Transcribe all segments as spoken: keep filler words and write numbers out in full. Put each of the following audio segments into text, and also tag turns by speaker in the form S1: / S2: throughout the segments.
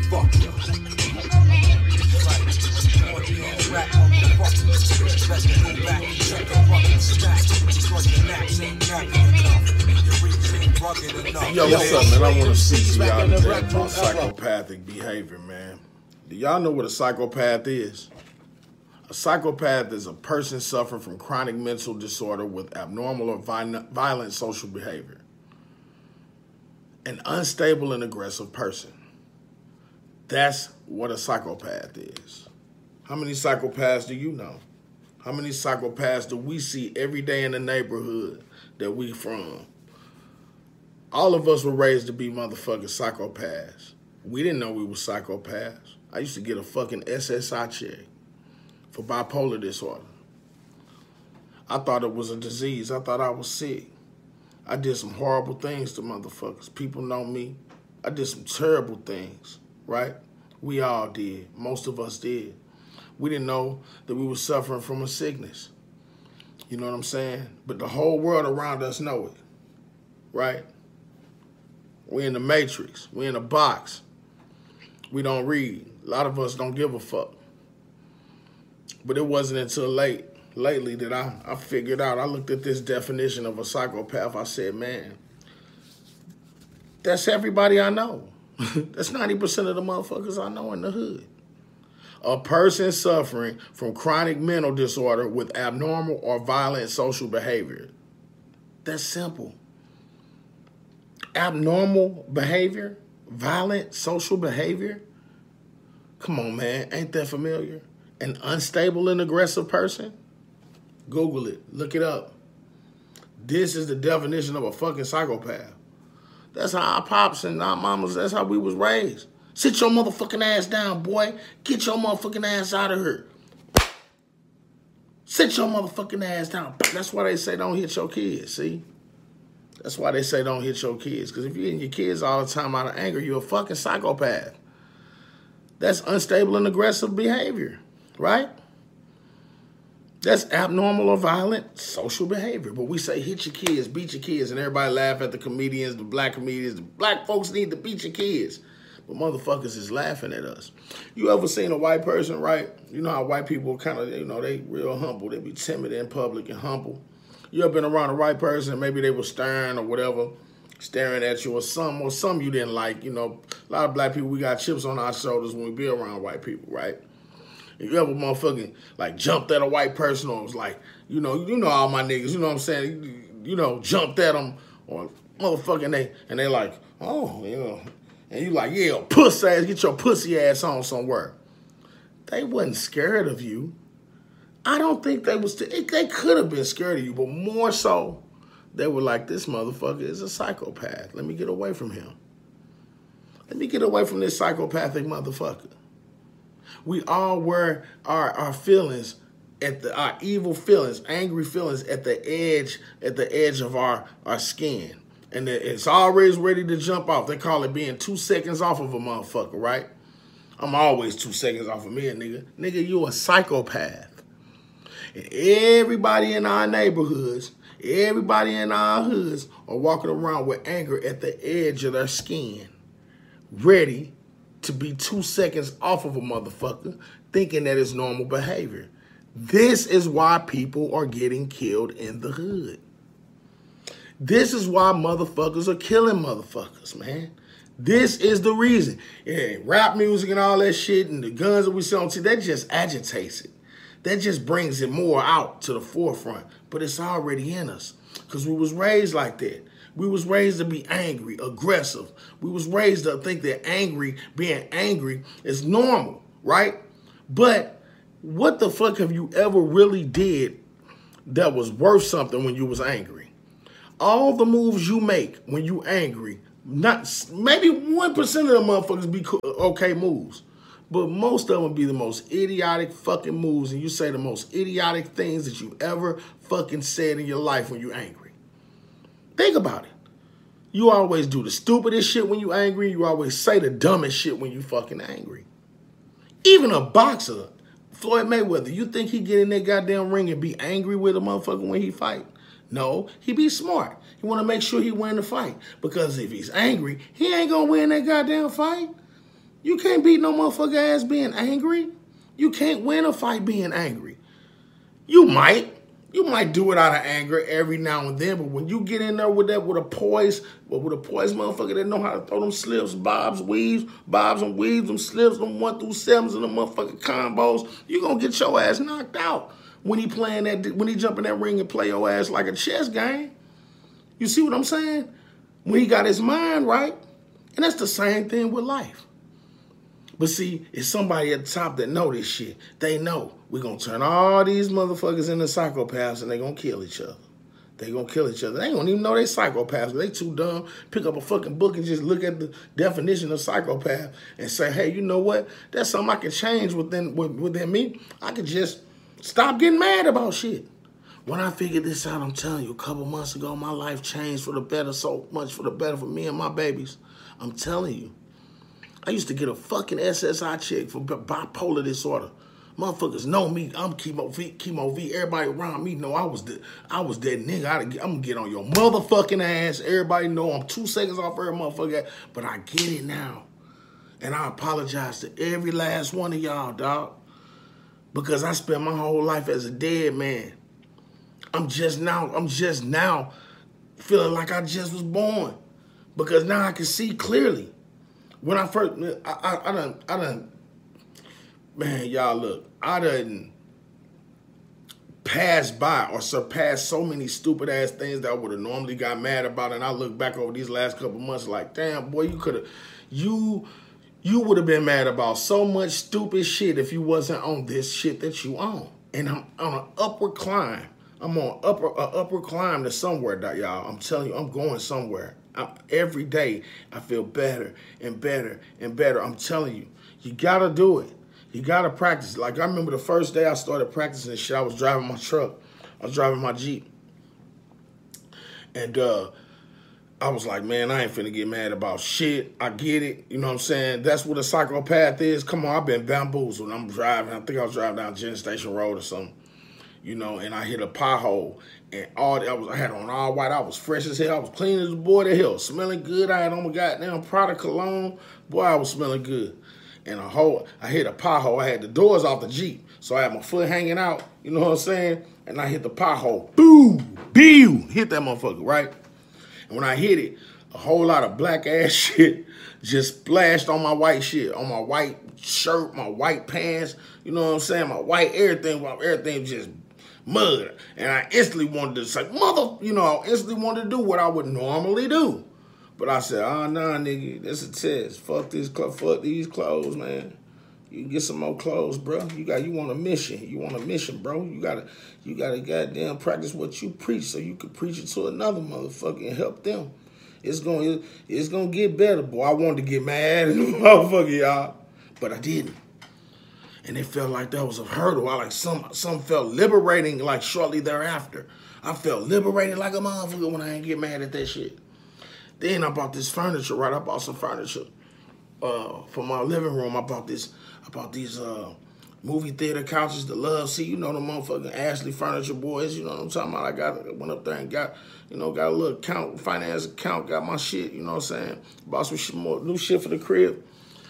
S1: fuck you.
S2: Yo, what's up, man? I want to see to y'all today about psychopathic behavior, man. Do y'all know what a psychopath is? A psychopath is a person suffering from chronic mental disorder with abnormal or violent social behavior. An unstable and aggressive person. That's what a psychopath is. How many psychopaths do you know? How many psychopaths do we see every day in the neighborhood that we from? All of us were raised to be motherfucking psychopaths. We didn't know we were psychopaths. I used to get a fucking S S I check for bipolar disorder. I thought it was a disease. I thought I was sick. I did some horrible things to motherfuckers. People know me. I did some terrible things, right? We all did. Most of us did. We didn't know that we were suffering from a sickness. You know what I'm saying? But the whole world around us know it, right? We're in the matrix. We're in a box. We don't read. A lot of us don't give a fuck. But it wasn't until late, lately that I, I figured out, I looked at this definition of a psychopath. I said, man, that's everybody I know. That's ninety percent of the motherfuckers I know in the hood. A person suffering from chronic mental disorder with abnormal or violent social behavior. That's simple. Abnormal behavior, violent social behavior. Come on, man, ain't that familiar? An unstable and aggressive person? Google it, look it up. This is the definition of a fucking psychopath. That's how our pops and our mamas, that's how we was raised. Sit your motherfucking ass down, boy. Get your motherfucking ass out of here. Sit your motherfucking ass down. That's why they say don't hit your kids, see? That's why they say don't hit your kids. Because if you're hitting your kids all the time out of anger, you're a fucking psychopath. That's unstable and aggressive behavior, right? That's abnormal or violent social behavior. But we say hit your kids, beat your kids, and everybody laugh at the comedians, the black comedians. The black folks need to beat your kids. But motherfuckers is laughing at us. You ever seen a white person, right? You know how white people kind of, you know, they real humble. They be timid in public and humble. You ever been around a white person and maybe they were staring or whatever, staring at you or some or some you didn't like. You know, a lot of black people, we got chips on our shoulders when we be around white people, right? If you ever motherfucking like jumped at a white person or was like, you know, you know all my niggas, you know what I'm saying? You, you know, jumped at them or motherfucking they, and they like, oh, you know. And you like, yeah, puss ass, get your pussy ass on somewhere. They wasn't scared of you. I don't think they was, they could have been scared of you, but more so, they were like, this motherfucker is a psychopath. Let me get away from him. Let me get away from this psychopathic motherfucker. We all wear our, our feelings, at the our evil feelings, angry feelings at the edge, at the edge of our, our skin. And it's always ready to jump off. They call it being two seconds off of a motherfucker, right? I'm always two seconds off of me, a nigga. Nigga, you a psychopath. And everybody in our neighborhoods, everybody in our hoods are walking around with anger at the edge of their skin, ready to be two seconds off of a motherfucker, thinking that it's normal behavior. This is why people are getting killed in the hood. This is why motherfuckers are killing motherfuckers, man. This is the reason. Yeah, rap music and all that shit and the guns that we see on T V, that just agitates it. That just brings it more out to the forefront. But it's already in us because we was raised like that. We was raised to be angry, aggressive. We was raised to think that angry, being angry is normal, right? But what the fuck have you ever really did that was worth something when you was angry? All the moves you make when you angry, not maybe one percent of the motherfuckers be okay moves, but most of them be the most idiotic fucking moves, and you say the most idiotic things that you ever fucking said in your life when you angry. Think about it. You always do the stupidest shit when you angry. You always say the dumbest shit when you fucking angry. Even a boxer, Floyd Mayweather, you think he get in that goddamn ring and be angry with a motherfucker when he fight? No, he be smart. He want to make sure he win the fight. Because if he's angry, he ain't going to win that goddamn fight. You can't beat no motherfucker ass being angry. You can't win a fight being angry. You might. You might do it out of anger every now and then, but when you get in there with that, with a poise, with a poise motherfucker that know how to throw them slips, bobs, weaves, bobs and weaves, them slips, them one through sevens and them motherfucking combos, you gonna get your ass knocked out when he playing that, when he jump in that ring and play your ass like a chess game. You see what I'm saying? When he got his mind right, and that's the same thing with life. But see, it's somebody at the top that know this shit. They know we're going to turn all these motherfuckers into psychopaths and they're going to kill each other. They're going to kill each other. They don't even know they psychopaths. They too dumb. Pick up a fucking book and just look at the definition of psychopath and say, hey, you know what? That's something I can change within, within me. I could just stop getting mad about shit. When I figured this out, I'm telling you, a couple months ago, my life changed for the better, so much for the better for me and my babies. I'm telling you. I used to get a fucking S S I check for bipolar disorder. Motherfuckers know me. I'm Chemo V. Chemo V. Everybody around me know I was the, I was that nigga. I, I'm gonna get on your motherfucking ass. Everybody know I'm two seconds off every motherfucker. But I get it now. And I apologize to every last one of y'all, dog. Because I spent my whole life as a dead man. I'm just now, I'm just now feeling like I just was born. Because now I can see clearly. When I first, I, I, I done, I done, man, y'all look, I done passed by or surpassed so many stupid ass things that I would have normally got mad about, and I look back over these last couple months like, damn, boy, you could have, you, you would have been mad about so much stupid shit if you wasn't on this shit that you own. And I'm on an upward climb. I'm on upper, uh, upward climb to somewhere, y'all. I'm telling you, I'm going somewhere. I'm, every day, I feel better and better and better. I'm telling you, you gotta do it. You gotta practice. Like, I remember the first day I started practicing shit, I was driving my truck. I was driving my Jeep. And uh, I was like, man, I ain't finna get mad about shit. I get it. You know what I'm saying? That's what a psychopath is. Come on, I've been bamboozled. I'm driving. I think I was driving down Jenny Station Road or something. You know, and I hit a pothole, and all I was, I had on all white. I was fresh as hell. I was clean as a boy to hell, smelling good. I had on my goddamn Prada cologne. Boy, I was smelling good. And a hole, I hit a pothole. I had the doors off the Jeep, so I had my foot hanging out. You know what I'm saying? And I hit the pothole. Boom, pew, hit that motherfucker, right? And when I hit it, a whole lot of black ass shit just splashed on my white shit, on my white shirt, my white pants. You know what I'm saying? My white everything, everything just mud. And I instantly wanted to say, mother, you know, I instantly wanted to do what I would normally do. But I said, oh, nah, nigga, this a test. Fuck this, fuck these clothes, man. You can get some more clothes, bro. You got, you want a mission. You want a mission, bro. You gotta, you gotta goddamn practice what you preach so you can preach it to another motherfucker and help them. It's gonna, it's gonna get better, boy. I wanted to get mad at the motherfucker, y'all, but I didn't. And it felt like that was a hurdle. I like some some felt liberating like shortly thereafter. I felt liberated like a motherfucker when I ain't get mad at that shit. Then I bought this furniture, right? I bought some furniture uh, for my living room. I bought this, I bought these uh, movie theater couches, the Love Seat, you know, the motherfucking Ashley Furniture boys, you know what I'm talking about? I got, I went up there and got, you know, got a little account, finance account, got my shit, you know what I'm saying? Bought some shit, more new shit for the crib.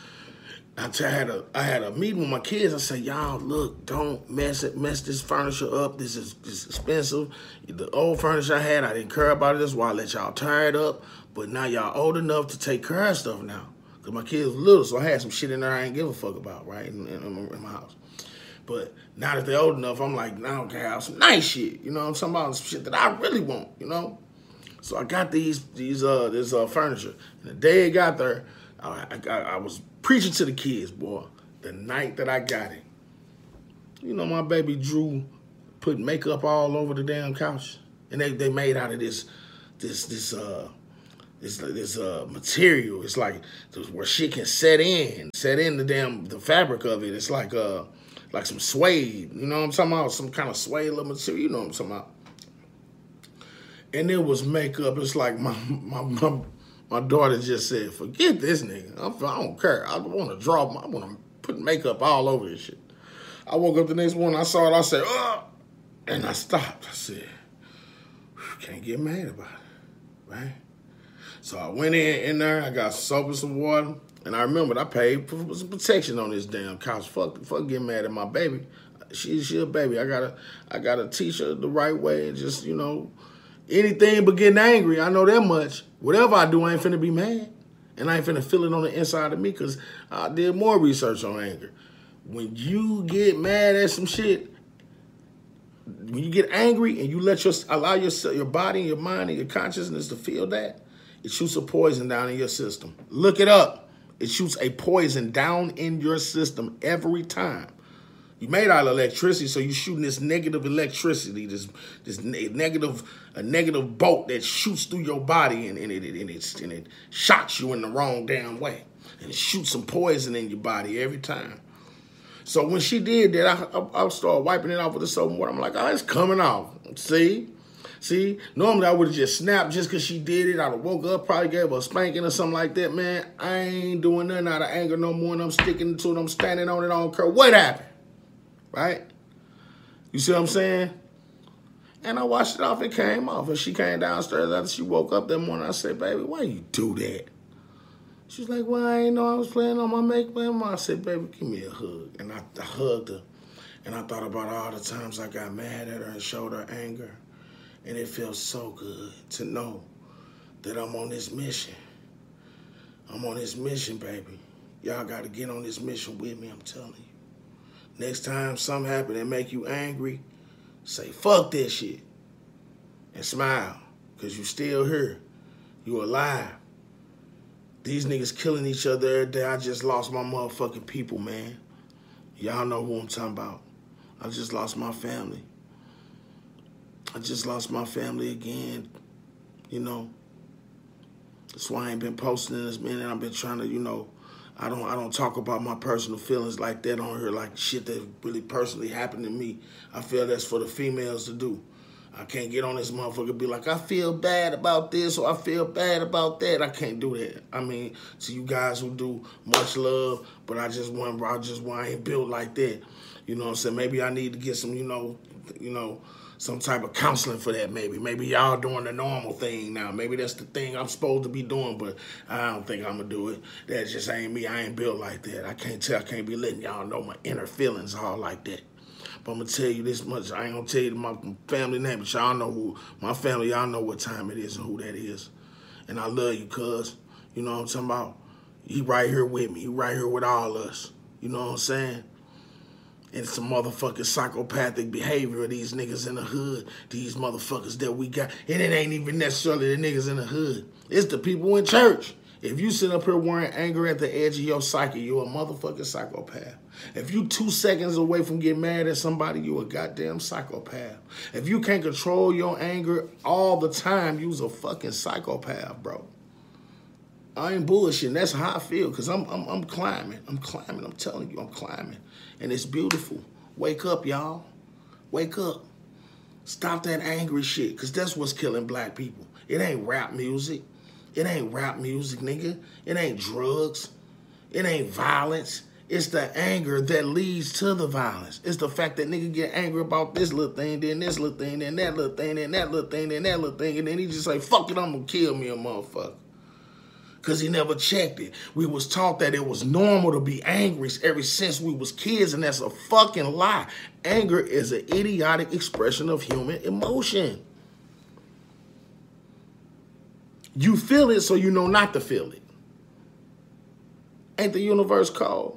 S2: I had a I had a meeting with my kids. I said, y'all, look, don't mess it, mess this furniture up. This is, this is expensive. The old furniture I had, I didn't care about it. That's why I let y'all tear it up. But now y'all old enough to take care of stuff now. Because my kids were little, so I had some shit in there I ain't give a fuck about, right, in, in, in my house. But now that they're old enough, I'm like, now I can have some nice shit. You know what I'm talking about? Some shit that I really want, you know? So I got these, these uh, this uh, furniture. And the day it got there, I, I, I was preaching to the kids, boy, the night that I got it. You know, my baby Drew put makeup all over the damn couch. And they, they made out of this, this, this, uh, this, this, uh, material. It's like where shit can set in, set in the damn, the fabric of it. It's like, uh, like some suede, you know what I'm talking about? Some kind of suede little material, you know what I'm talking about? And it was makeup. It's like my, my, my, My daughter just said, forget this nigga. I'm, I don't care. I want to draw. I want to put makeup all over this shit. I woke up the next morning. I saw it. I said, ugh. And I stopped. I said, can't get mad about it, right? So I went in, in there. I got soap and some water. And I remember I paid for some protection on this damn couch. Fuck, fuck getting mad at my baby. She, she a baby. I gotta, I gotta teach her the right way and just, you know, anything but getting angry. I know that much. Whatever I do, I ain't finna be mad. And I ain't finna feel it on the inside of me because I did more research on anger. When you get mad at some shit, when you get angry and you let your, allow your, your body and your mind and your consciousness to feel that, it shoots a poison down in your system. Look it up. It shoots a poison down in your system every time. You made out of electricity, so you're shooting this negative electricity, this this ne negative a negative bolt that shoots through your body and, and, it, and, it, and it shocks you in the wrong damn way. And it shoots some poison in your body every time. So when she did that, I, I, I started wiping it off with the soap and water. I'm like, oh, it's coming off. See? See? Normally I would have just snapped just because she did it. I'd have woke up, probably gave her a spanking or something like that. Man, I ain't doing nothing out of anger no more, and I'm sticking to it. I'm standing on it. I don't care what happened. Right? You see what I'm saying? And I washed it off. It came off. And she came downstairs after she woke up that morning. I said, baby, why you do that? She was like, well, I ain't know I was playing on my makeup. I said, baby, give me a hug. And I, I hugged her. And I thought about all the times I got mad at her and showed her anger. And it feels so good to know that I'm on this mission. I'm on this mission, baby. Y'all got to get on this mission with me, I'm telling you. Next time something happen and make you angry, say, fuck that shit. And smile, because you still here. You alive. These niggas killing each other every day. I just lost my motherfucking people, man. Y'all know who I'm talking about. I just lost my family. I just lost my family again, you know. That's why I ain't been posting in this minute. I've been trying to, you know, I don't I don't talk about my personal feelings like that on here, like shit that really personally happened to me. I feel that's for the females to do. I can't get on this motherfucker and be like, I feel bad about this or I feel bad about that. I can't do that. I mean, to you guys who do, much love, but I just want, I just want, I ain't built like that. You know what I'm saying? Maybe I need to get some, you know, you know, some type of counseling for that maybe. Maybe y'all doing the normal thing now. Maybe that's the thing I'm supposed to be doing, but I don't think I'm going to do it. That just ain't me. I ain't built like that. I can't tell. I can't be letting y'all know my inner feelings all like that. But I'm going to tell you this much. I ain't going to tell you my family name, but y'all know who. My family, y'all know what time it is and who that is. And I love you, cuz. You know what I'm talking about? He right here with me. He right here with all us. You know what I'm saying? And some motherfucking psychopathic behavior of these niggas in the hood, these motherfuckers that we got. And it ain't even necessarily the niggas in the hood. It's the people in church. If you sit up here wearing anger at the edge of your psyche, you're a motherfucking psychopath. If you two seconds away from getting mad at somebody, you a goddamn psychopath. If you can't control your anger all the time, you's a fucking psychopath, bro. I ain't bullshitting. That's how I feel, because I'm, I'm, I'm climbing. I'm climbing. I'm telling you, I'm climbing. And it's beautiful. Wake up, y'all. Wake up. Stop that angry shit, because that's what's killing black people. It ain't rap music. It ain't rap music, nigga. It ain't drugs. It ain't violence. It's the anger that leads to the violence. It's the fact that nigga get angry about this little thing, then this little thing, then that little thing, then that little thing, then that little thing, and then he just say, fuck it, I'm gonna kill me a motherfucker. Because he never checked it. We was taught that it was normal to be angry ever since we was kids, and that's a fucking lie. Anger is an idiotic expression of human emotion. You feel it so you know not to feel it. Ain't the universe cold?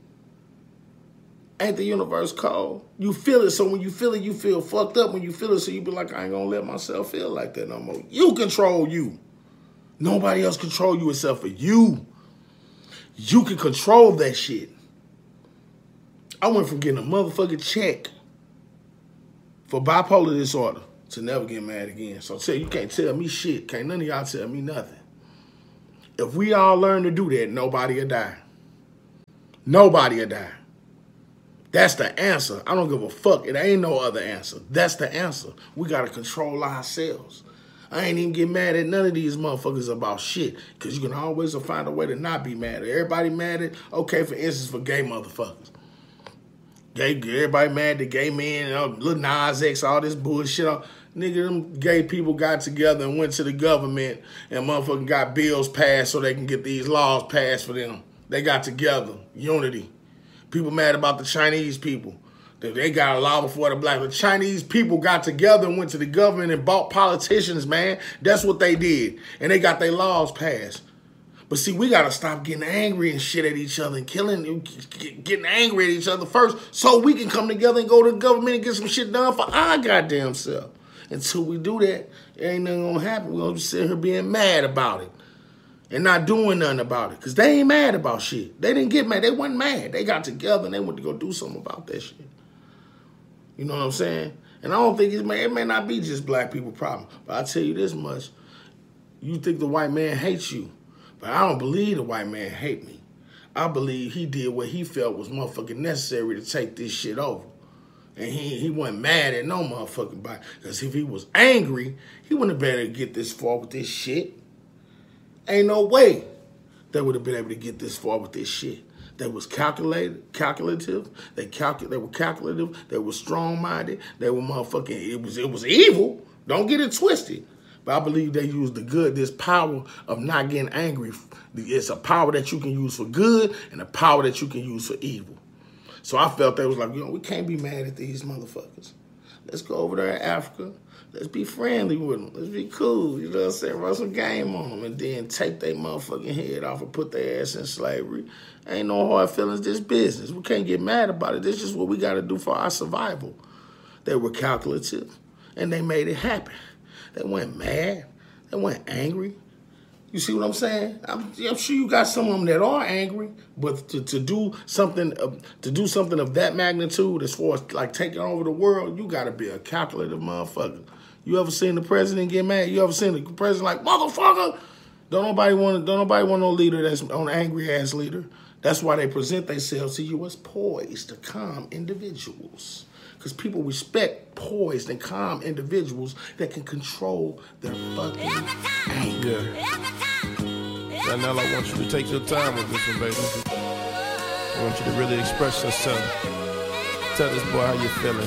S2: Ain't the universe cold? You feel it, so when you feel it, you feel fucked up. When you feel it, so you be like, I ain't gonna let myself feel like that no more. You control you. Nobody else control you except for you. You can control that shit. I went from getting a motherfucking check for bipolar disorder to never get mad again. So tell you, you can't tell me shit. Can't none of y'all tell me nothing. If we all learn to do that, nobody will die. Nobody will die. That's the answer. I don't give a fuck. It ain't no other answer. That's the answer. We got to control ourselves. I ain't even get mad at none of these motherfuckers about shit, because you can always find a way to not be mad. Everybody mad at, okay, for instance, for gay motherfuckers. Gay, everybody mad at gay men, you know, Lil Nas X, all this bullshit. Nigga, them gay people got together and went to the government and motherfucking got bills passed so they can get these laws passed for them. They got together. Unity. People mad about the Chinese people. They got a law before the black. The Chinese people got together and went to the government and bought politicians, man. That's what they did. And they got their laws passed. But see, we got to stop getting angry and shit at each other and killing, getting angry at each other first so we can come together and go to the government and get some shit done for our goddamn self. Until we do that, it ain't nothing going to happen. We're going to sit here being mad about it and not doing nothing about it. Because they ain't mad about shit. They didn't get mad. They wasn't mad. They got together and they went to go do something about that shit. You know what I'm saying? And I don't think it may, it may not be just black people problem. But I tell you this much. You think the white man hates you. But I don't believe the white man hate me. I believe he did what he felt was motherfucking necessary to take this shit over. And he, he wasn't mad at no motherfucking body. Because if he was angry, he wouldn't have been able to get this far with this shit. Ain't no way they would have been able to get this far with this shit. They was calculated, calculative. They calcu- They were calculative. They were strong-minded. They were motherfucking. It was it was evil. Don't get it twisted. But I believe they used the good. This power of not getting angry. It's a power that you can use for good and a power that you can use for evil. So I felt they was like, you know, we can't be mad at these motherfuckers. Let's go over there in Africa. Let's be friendly with them. Let's be cool. You know what I'm saying? Run some game on them and then take their motherfucking head off and put their ass in slavery. Ain't no hard feelings. This business. We can't get mad about it. This is just what we got to do for our survival. They were calculative and they made it happen. They weren't mad. They weren't angry. You see what I'm saying? I'm, I'm sure you got some of them that are angry, but to, to do something of, to do something of that magnitude, as far as like taking over the world, you got to be a calculative motherfucker. You ever seen the president get mad? You ever seen the president like motherfucker? Don't nobody want don't nobody want no leader that's an angry ass leader. That's why they present themselves to you as poised, to calm individuals. Because people respect poised and calm individuals that can control their fucking anger.
S1: Yeah. So now I want you to take your time with this one, baby. I want you to really express yourself. Tell this boy how you're feeling.